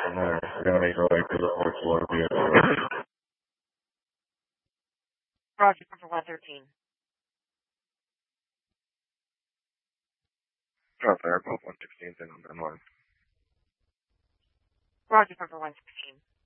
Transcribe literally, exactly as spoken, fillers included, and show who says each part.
Speaker 1: from there. We're gonna make our way to the fourth floor of the airport.
Speaker 2: Roger, for one thirteen.
Speaker 1: Drop airport one sixteen and on line.
Speaker 2: Roger, for one sixteen.